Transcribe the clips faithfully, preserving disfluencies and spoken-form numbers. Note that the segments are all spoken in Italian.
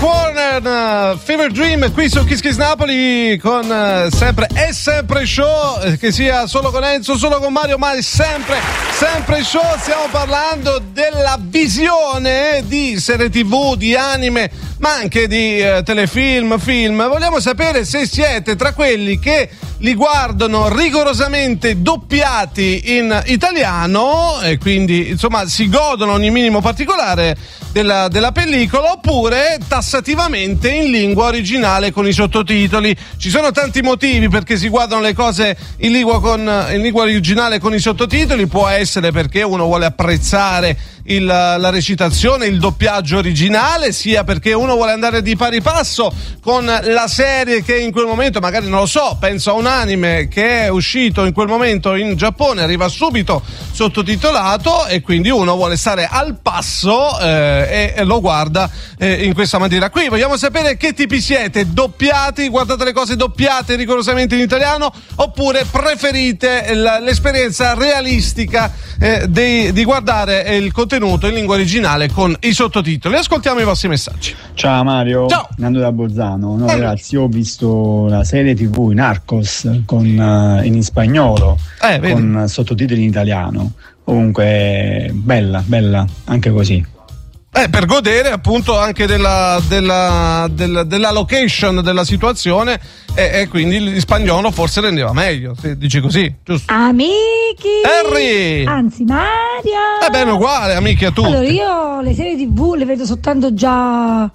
Warner, Fever Dream, qui su Kiss Kiss Napoli con uh, sempre e sempre show, eh, che sia solo con Enzo, solo con Mario, ma è sempre, sempre show. Stiamo parlando della visione di serie tv, di anime, ma anche di uh, telefilm, film. Vogliamo sapere se siete tra quelli che li guardano rigorosamente doppiati in italiano e quindi insomma si godono ogni minimo particolare della, della pellicola, oppure tassativamente in lingua originale con i sottotitoli. Ci sono tanti motivi perché si guardano le cose in lingua, con, in lingua originale con i sottotitoli. Può essere perché uno vuole apprezzare il, la recitazione, il doppiaggio originale, sia perché uno vuole andare di pari passo con la serie che in quel momento, magari non lo so, penso a un anime che è uscito in quel momento in Giappone, arriva subito sottotitolato e quindi uno vuole stare al passo eh, e, e lo guarda eh, in questa maniera. Qui vogliamo sapere che tipi siete: doppiati, guardate le cose doppiate rigorosamente in italiano, oppure preferite l- l'esperienza realistica eh, di, di guardare il contenuto in lingua originale con i sottotitoli. Ascoltiamo i vostri messaggi. Ciao Mario. Ciao. Nando da Bolzano. No, ragazzi, io ho visto la serie tv Narcos con, uh, in spagnolo eh, con sottotitoli in italiano. Comunque bella, bella anche così. Eh, per godere appunto anche della, della, della, della location della situazione e, e quindi in spagnolo forse rendeva meglio, se dici così, giusto? Amici! Harry! Anzi Mario! Eh bene, uguale, amici a tutti. Allora io le serie tv le vedo soltanto già,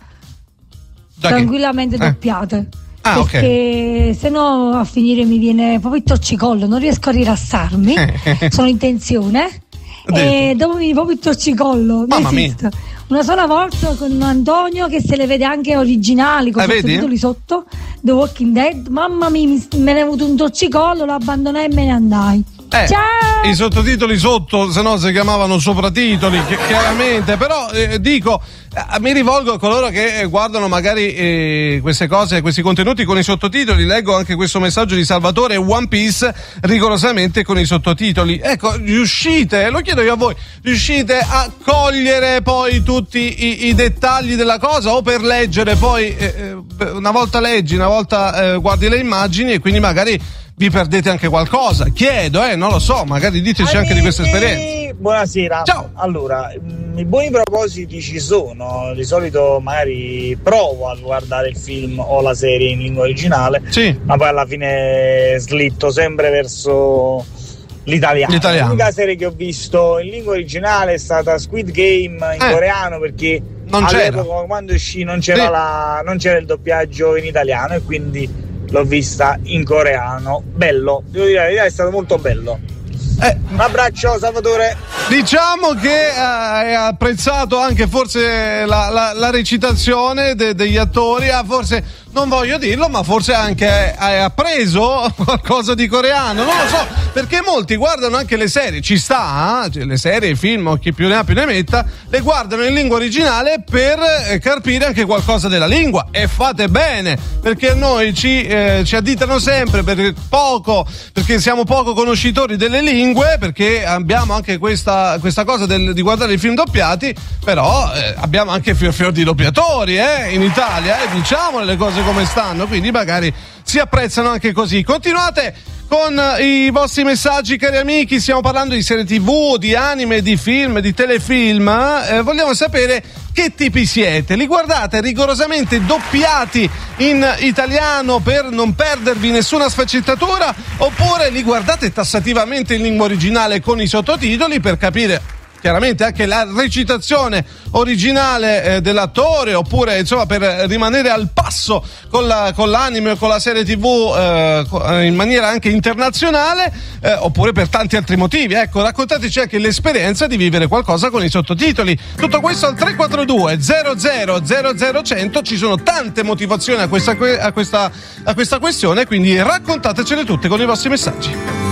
già tranquillamente che? doppiate. Eh. Ah, perché okay. se no a finire mi viene proprio il torcicollo, non riesco a rilassarmi, sono in tensione e dopo mi viene proprio il torcicollo. Mamma mia. Una sola volta con Antonio che se le vede anche originali con eh, sottotitoli sotto, The Walking Dead, mamma mia, me ne è avuto un torcicollo, lo abbandonai e me ne andai. Eh, Ciao! I sottotitoli sotto, se no si chiamavano sopratitoli, chiaramente, però eh, dico, eh, mi rivolgo a coloro che guardano magari eh, queste cose, questi contenuti con i sottotitoli. Leggo anche questo messaggio di Salvatore: One Piece rigorosamente con i sottotitoli. Ecco, riuscite, lo chiedo io a voi, riuscite a cogliere poi tutti i, i dettagli della cosa, o per leggere poi eh, una volta leggi, una volta eh, guardi le immagini e quindi magari vi perdete anche qualcosa? Chiedo, eh, non lo so, magari diteci Amici, anche di questa esperienza. Buonasera. Ciao. Allora, i buoni propositi ci sono, di solito magari provo a guardare il film o la serie in lingua originale, sì, ma poi alla fine slitto sempre verso l'italiano. l'italiano. L'unica serie che ho visto in lingua originale è stata Squid Game in eh. coreano, perché non all'epoca c'era. quando uscì non c'era, sì. la, non c'era il doppiaggio in italiano e quindi l'ho vista in coreano. Bello, devo dire la verità, è stato molto bello. Eh, un abbraccio Salvatore. Diciamo che eh, hai apprezzato anche forse la, la, la recitazione de, degli attori, ah, forse non voglio dirlo, ma forse anche hai appreso qualcosa di coreano, non lo so, perché molti guardano anche le serie, ci sta, eh? Cioè, le serie, i film, chi più ne ha più ne metta, le guardano in lingua originale per eh, capire anche qualcosa della lingua, e fate bene, perché noi ci, eh, ci additano sempre per poco, perché siamo poco conoscitori delle lingue, perché abbiamo anche questa, questa cosa del, di guardare i film doppiati, però eh, abbiamo anche fior fior di doppiatori eh, in Italia, eh, diciamo le cose come stanno, quindi magari si apprezzano anche così. Continuate con i vostri messaggi, cari amici. Stiamo parlando di serie tv, di anime, di film, di telefilm. Eh, vogliamo sapere che tipi siete. Li guardate rigorosamente doppiati in italiano per non perdervi nessuna sfaccettatura, oppure li guardate tassativamente in lingua originale con i sottotitoli per capire chiaramente anche la recitazione originale eh, dell'attore, oppure insomma per rimanere al passo con, la, con l'anime o con la serie tv eh, in maniera anche internazionale, eh, oppure per tanti altri motivi. Ecco, raccontateci anche l'esperienza di vivere qualcosa con i sottotitoli. Tutto questo al tre quattro due zero zero zero zero cento. Ci sono tante motivazioni a questa, a questa, a questa questione, quindi raccontatecele tutte con i vostri messaggi.